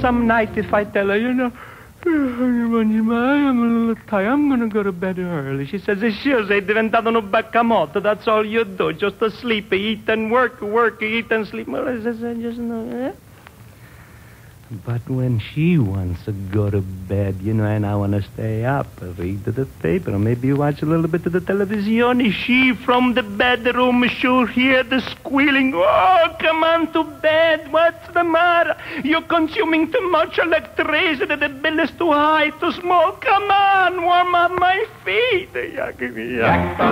some night if I tell her, I'm a little tired. I'm going to go to bed early. She says, sure, sei diventato un baccamotto. That's all you do. Just to sleep, eat and work, eat and sleep. Well, I says, just no, But when she wants to go to bed, and I want to stay up, read the paper, or maybe watch a little bit of the television, she from the bedroom should hear the squealing. Oh, come on to bed. What's the matter? You're consuming too much electricity. The bill is too high, too small. Come on, warm up my feet.